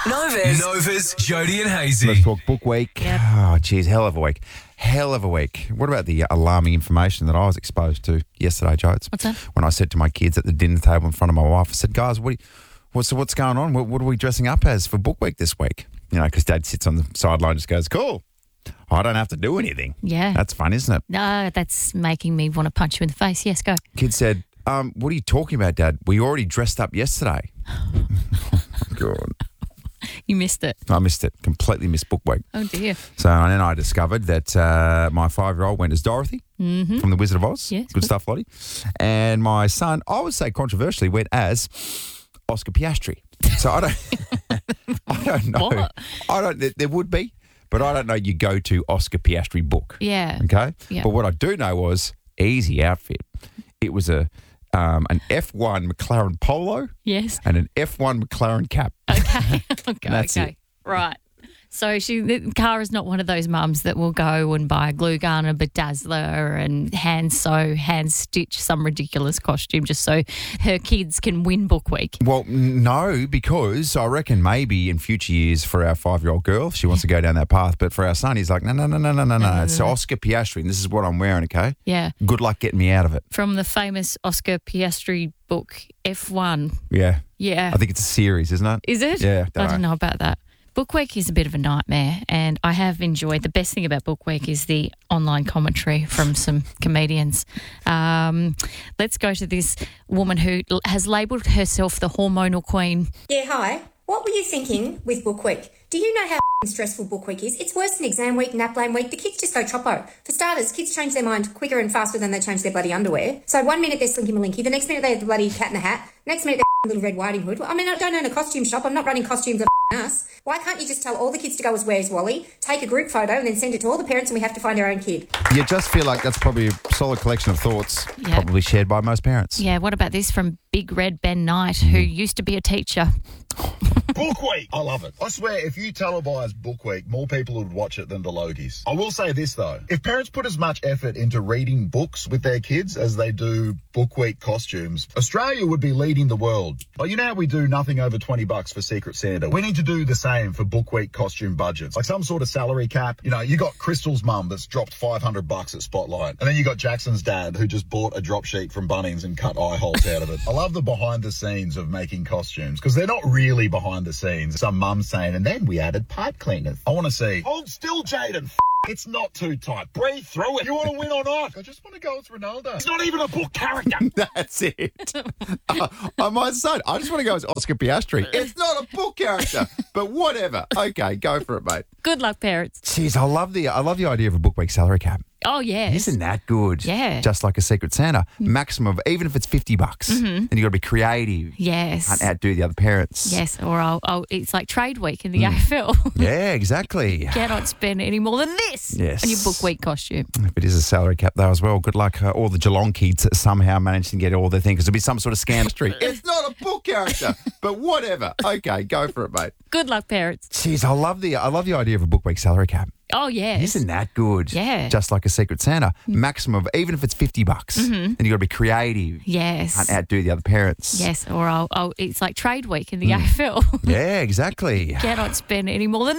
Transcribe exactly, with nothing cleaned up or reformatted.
Nova's. Nova's Jody and Hazy. Let's talk book week. Yep. Oh, geez, hell of a week. Hell of a week. What about the alarming information that I was exposed to yesterday, Jodes? What's that? When I said to my kids at the dinner table in front of my wife, I said, guys, what, do you, what's, what's going on? What, what are we dressing up as for book week this week? You know, because Dad sits on the sideline and just goes, cool. I don't have to do anything. Yeah. That's fun, isn't it? No, that's making me want to punch you in the face. Yes, go. Kid said, um, what are you talking about, Dad? We already dressed up yesterday. Oh, God. You missed it. I missed it. Completely missed book week. Oh, dear. So and then I discovered that uh, my five-year-old went as Dorothy Mm-hmm. from The Wizard of Oz. Yes, Good good. stuff, Lottie. And my son, I would say controversially, went as Oscar Piastri. So I don't, I don't know. What? I don't. There, there would be, but I don't know. You go to Oscar Piastri book. Yeah. Okay. Yeah. But what I do know was easy outfit. It was a um, an F one McLaren polo Yes. and an F one McLaren cap. Okay. okay. That's okay. it. Right. So she, the car is not one of those mums that will go and buy a glue gun, a bedazzler, and hand sew, hand stitch some ridiculous costume just so her kids can win book week. Well, no, because I reckon maybe in future years for our five-year-old girl, if she wants to go down that path. But for our son, he's like, no, no, no, no, no, no, no. It's Oscar Piastri, and this is what I'm wearing, okay? Yeah. Good luck getting me out of it. From the famous Oscar Piastri book, F one. Yeah. Yeah. I think it's a series, isn't it? Is it? Yeah, I don't don't know. know about that. Book Week is a bit of a nightmare, and I have enjoyed. The best thing about Book Week is the online commentary from some comedians. Um, let's go to this woman who l- has labelled herself the hormonal queen. Yeah, hi. What were you thinking with Book Week? Do you know how stressful Book Week is? It's worse than exam week, nap lane week. The kids just go choppo. For starters, kids change their mind quicker and faster than they change their bloody underwear. So one minute they're Slinky Malinky, the next minute they have the bloody Cat in the Hat, next minute they're Little Red Riding Hood. I mean, I don't own a costume shop. I'm not running costumes of us. Why can't you just tell all the kids to go as Where's Wally, take a group photo and then send it to all the parents and we have to find our own kid? You just feel like that's probably a solid collection of thoughts, Yeah. probably shared by most parents. Yeah, what about this from Big Red Ben Knight, who used to be a teacher? Book Week. I love it. I swear, if you televised Book Week, more people would watch it than the Logies. I will say this, though. If parents put as much effort into reading books with their kids as they do Book Week costumes, Australia would be leading the world. Like, you know how we do nothing over twenty bucks for Secret Santa? We need to do the same for Book Week costume budgets. Like some sort of salary cap. You know, you got Crystal's mum that's dropped five hundred bucks at Spotlight. And then you got Jackson's dad who just bought a drop sheet from Bunnings and cut eye holes out of it. I love the behind the scenes of making costumes because they're not really behind the scenes. Some mum saying, and then we added pipe cleaners. I want to see, hold still, Jaden. F- it's not too tight. Breathe through it. You want to win or not? I just want to go as Ronaldo. He's not even a book character. That's it. uh, I might say, I just want to go as Oscar Piastri. It's not a book character, but whatever. Okay, go for it, mate. Good luck, parents. Jeez, I love the I love the idea of a book week salary cap. Oh, yes. Isn't that good? Yeah. Just like a Secret Santa. Maximum of, even if it's fifty bucks, and you've got to be creative. Yes. Can't outdo the other parents. Yes, or I'll, I'll, it's like trade week in the A F L. Yeah, exactly. Cannot spend any more than this Yes. on your book week costume. If it is a salary cap, though, as well, good luck. Uh, all the Geelong kids that somehow managed to get all their things. There'll be some sort of scam street. It's not a book character, but whatever. Okay, go for it, mate. Good luck, parents. Jeez, I love the I love the idea of a book week salary cap. Oh, yes. Isn't that good? Yeah. Just like a Secret Santa. Maximum of, even if it's fifty bucks, and you've got to be creative. Yes. Can't outdo the other parents. Yes, or I'll, I'll, it's like trade week in the A F L. Yeah, exactly. Cannot spend any more than